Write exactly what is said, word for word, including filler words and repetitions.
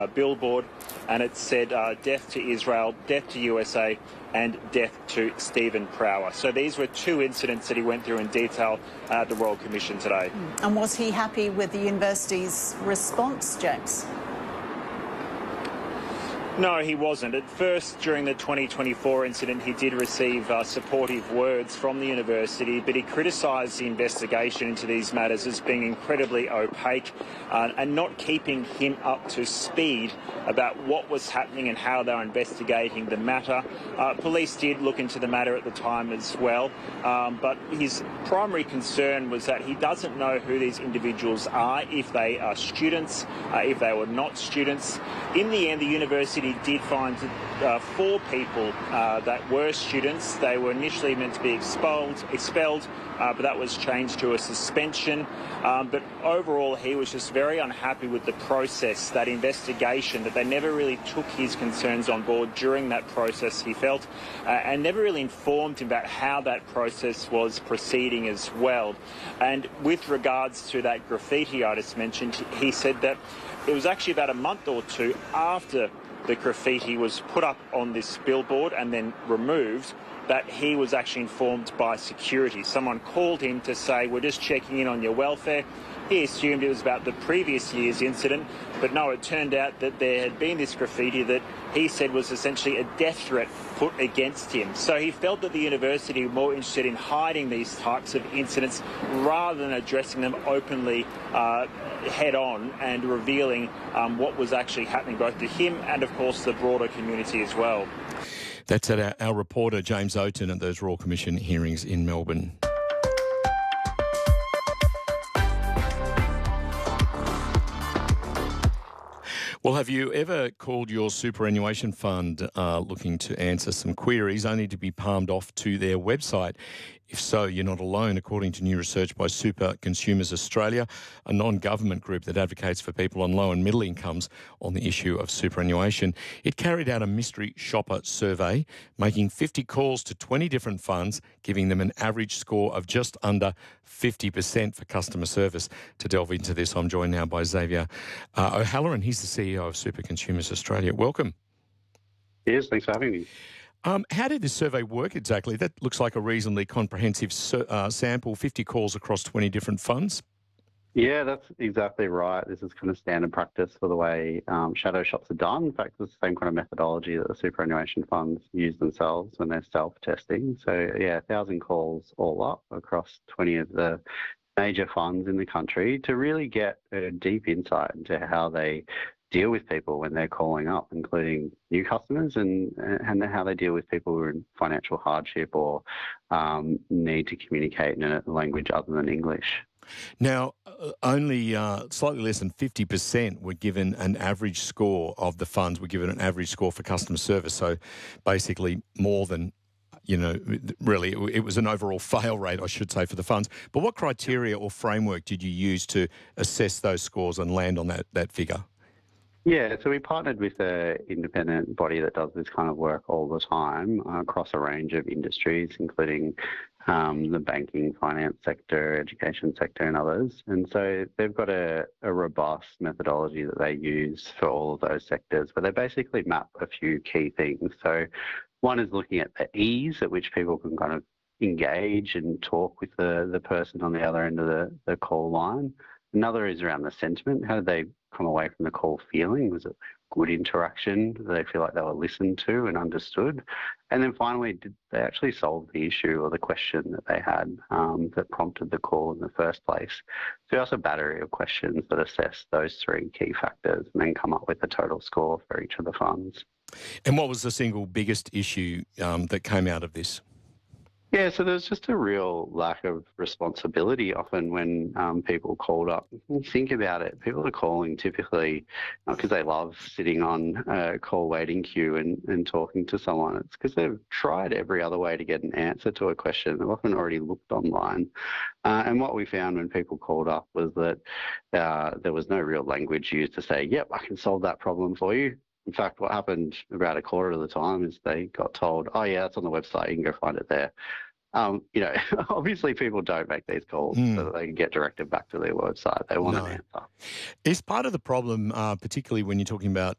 a billboard, and it said uh, death to Israel, death to U S A, and death to Stephen Prower. So these were two incidents that he went through in detail at the Royal Commission today. And was he happy with the university's response, James? No, he wasn't. At first, during the twenty twenty-four incident, he did receive uh, supportive words from the university, but he criticised the investigation into these matters as being incredibly opaque uh, and not keeping him up to speed about what was happening and how they were investigating the matter. Uh, police did look into the matter at the time as well, um, but his primary concern was that he doesn't know who these individuals are, if they are students, uh, if they were not students. In the end, the university did find uh, four people uh, that were students. They were initially meant to be expelled, expelled, uh, but that was changed to a suspension. Um, but overall, he was just very unhappy with the process, that investigation, that they never really took his concerns on board during that process, he felt, uh, and never really informed him about how that process was proceeding as well. And with regards to that graffiti I just mentioned, he said that it was actually about a month or two after the graffiti was put up on this billboard and then removed that he was actually informed by security. Someone called him to say, we're just checking in on your welfare. He assumed it was about the previous year's incident, but no, it turned out that there had been this graffiti that he said was essentially a death threat put against him. So he felt that the university were more interested in hiding these types of incidents rather than addressing them openly uh, head on and revealing um, what was actually happening both to him and, of course, the broader community as well. That's at our, our reporter, James Oaten, at those Royal Commission hearings in Melbourne. Well, have you ever called your superannuation fund uh, looking to answer some queries only to be palmed off to their website? If so, you're not alone, according to new research by Super Consumers Australia, a non-government group that advocates for people on low and middle incomes on the issue of superannuation. It carried out a mystery shopper survey, making fifty calls to twenty different funds, giving them an average score of just under fifty percent for customer service. To delve into this, I'm joined now by Xavier uh, O'Halloran. He's the C E O of Super Consumers Australia. Welcome. Yes, thanks for having me. Um, how did this survey work exactly? That looks like a reasonably comprehensive uh, sample, fifty calls across twenty different funds. Yeah, that's exactly right. This is kind of standard practice for the way um, shadow shops are done. In fact, it's the same kind of methodology that the superannuation funds use themselves when they're self-testing. So, yeah, one thousand calls all up across twenty of the major funds in the country to really get a deep insight into how they deal with people when they're calling up, including new customers, and and how they deal with people who are in financial hardship or um, need to communicate in a language other than English. Now, only uh, slightly less than fifty percent were given an average score of the funds, were given an average score for customer service. So basically more than, you know, really it was an overall fail rate, I should say, for the funds. But what criteria or framework did you use to assess those scores and land on that, that figure? Yeah, so we partnered with an independent body that does this kind of work all the time uh, across a range of industries, including um, the banking, finance sector, education sector and others. And so they've got a, a robust methodology that they use for all of those sectors, but they basically map a few key things. So one is looking at the ease at which people can kind of engage and talk with the, the person on the other end of the, the call line. Another is around the sentiment. How did they come away from the call feeling? Was it good interaction? Did they feel like they were listened to and understood? And then finally, did they actually solve the issue or the question that they had um, that prompted the call in the first place? So there's a battery of questions that assess those three key factors and then come up with a total score for each of the funds. And what was the single biggest issue um, that came out of this? Yeah, so there's just a real lack of responsibility often when um, people called up. Think about it. People are calling typically not because they love sitting on a call waiting queue and, and talking to someone. It's because they've tried every other way to get an answer to a question. They've often already looked online. Uh, and what we found when people called up was that uh, there was no real language used to say, yep, I can solve that problem for you. In fact, what happened about a quarter of the time is they got told, oh, yeah, it's on the website. You can go find it there. Um, you know, obviously people don't make these calls Mm. so that they can get directed back to their website. They want No. an answer. Is part of the problem, uh, particularly when you're talking about